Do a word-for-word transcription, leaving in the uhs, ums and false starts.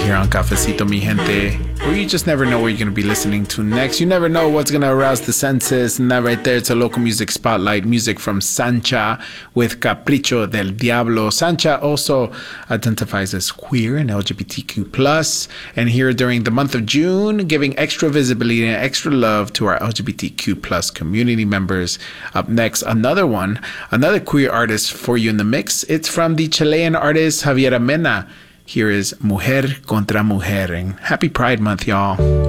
here on Cafecito, mi gente, where you just never know what you're going to be listening to next. You never know what's going to arouse the senses. And that right there, it's a local music spotlight. Music from Sancha with Capricho del Diablo. Sancha also identifies as queer and L G B T Q plus. And here during the month of June, giving extra visibility and extra love to our L G B T Q plus community members. Up next, another one, another queer artist for you in the mix. It's from the Chilean artist Javiera Mena. Here is Mujer contra Mujer. And happy Pride Month, y'all.